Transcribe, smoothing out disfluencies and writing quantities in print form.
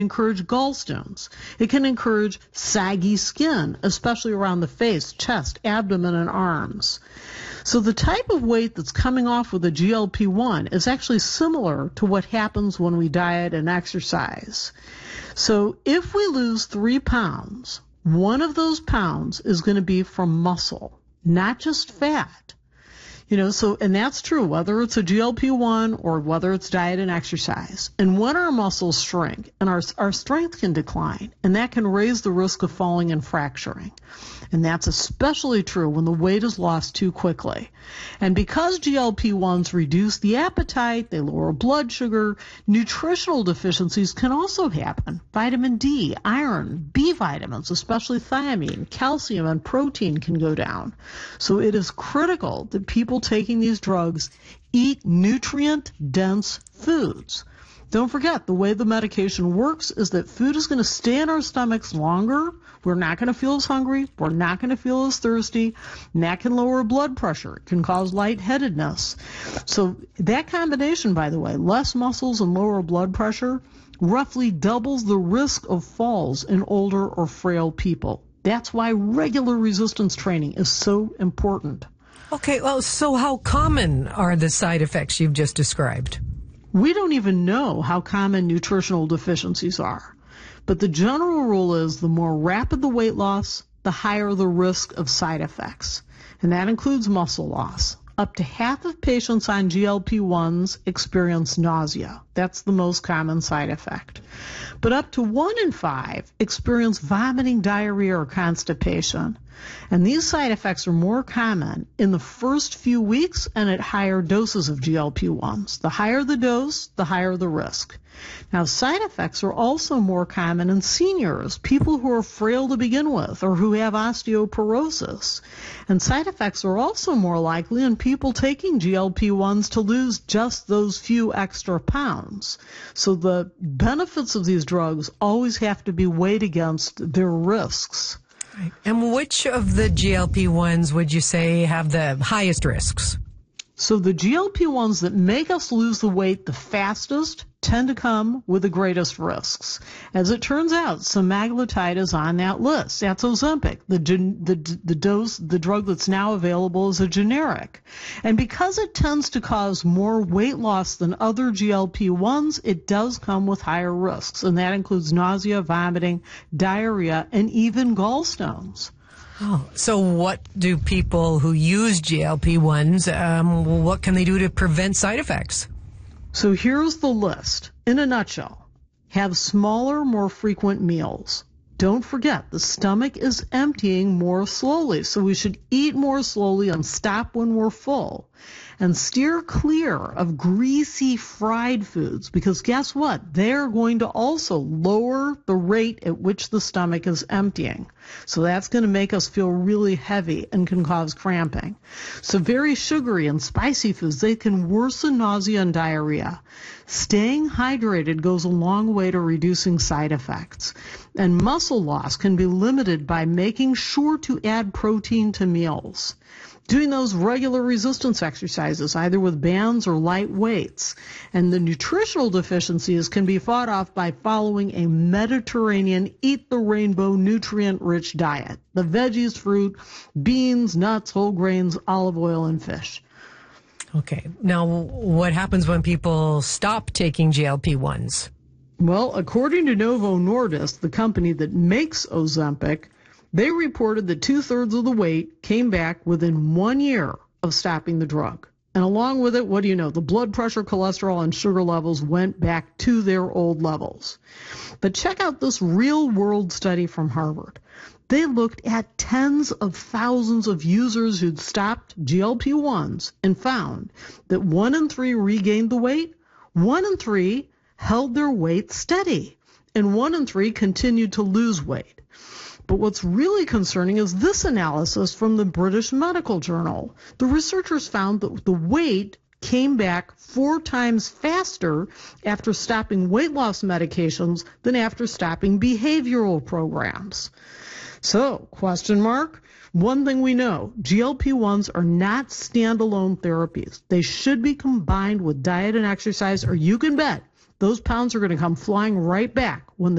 encourage gallstones. It can encourage saggy skin, especially around the face, chest, abdomen, and arms. So the type of weight that's coming off with a GLP-1 is actually similar to what happens when we diet and exercise. So if we lose 3 pounds, one of those pounds is going to be from muscle, not just fat. And that's true, whether it's a GLP-1 or whether it's diet and exercise. And when our muscles shrink and our strength can decline, and that can raise the risk of falling and fracturing. And that's especially true when the weight is lost too quickly. And because GLP-1s reduce the appetite, they lower blood sugar, nutritional deficiencies can also happen. Vitamin D, iron, B vitamins, especially thiamine, calcium, and protein can go down. So it is critical that people taking these drugs eat nutrient-dense foods. Don't forget, the way the medication works is that food is going to stay in our stomachs longer. We're not going to feel as hungry. We're not going to feel as thirsty. And that can lower blood pressure. It can cause lightheadedness. So that combination, by the way, less muscles and lower blood pressure, roughly doubles the risk of falls in older or frail people. That's why regular resistance training is so important. Okay, well, so how common are the side effects you've just described? We don't even know how common nutritional deficiencies are. But the general rule is the more rapid the weight loss, the higher the risk of side effects. And that includes muscle loss. Up to half of patients on GLP-1s experience nausea. That's the most common side effect. But up to 1 in 5 experience vomiting, diarrhea, or constipation. And these side effects are more common in the first few weeks and at higher doses of GLP-1s. The higher the dose, the higher the risk. Now, side effects are also more common in seniors, people who are frail to begin with or who have osteoporosis. And side effects are also more likely in people taking GLP-1s to lose just those few extra pounds. So the benefits of these drugs always have to be weighed against their risks. Right. And which of the GLP-1s would you say have the highest risks? So the GLP-1s that make us lose the weight the fastest tend to come with the greatest risks. As it turns out, semaglutide is on that list. That's Ozempic. The drug that's now available is a generic. And because it tends to cause more weight loss than other GLP-1s, it does come with higher risks. And that includes nausea, vomiting, diarrhea, and even gallstones. Oh, so what do people who use GLP-1s, what can they do to prevent side effects? So here's the list. In a nutshell, have smaller, more frequent meals. Don't forget, the stomach is emptying more slowly, so we should eat more slowly and stop when we're full. And steer clear of greasy fried foods because guess what? They're going to also lower the rate at which the stomach is emptying. So that's going to make us feel really heavy and can cause cramping. So very sugary and spicy foods, they can worsen nausea and diarrhea. Staying hydrated goes a long way to reducing side effects. And muscle loss can be limited by making sure to add protein to meals. Doing those regular resistance exercises, either with bands or light weights. And the nutritional deficiencies can be fought off by following a Mediterranean, eat-the-rainbow, nutrient-rich diet. The veggies, fruit, beans, nuts, whole grains, olive oil, and fish. Okay. Now, what happens when people stop taking GLP-1s? Well, according to Novo Nordisk, the company that makes Ozempic, they reported that 2/3 of the weight came back within 1 year of stopping the drug. And along with it, what do you know? The blood pressure, cholesterol, and sugar levels went back to their old levels. But check out this real-world study from Harvard. They looked at tens of thousands of users who'd stopped GLP-1s and found that 1 in 3 regained the weight, 1 in 3 held their weight steady, and 1 in 3 continued to lose weight. But what's really concerning is this analysis from the British Medical Journal. The researchers found that the weight came back 4 times faster after stopping weight loss medications than after stopping behavioral programs. So, question mark? One thing we know, GLP-1s are not standalone therapies. They should be combined with diet and exercise, or you can bet those pounds are going to come flying right back when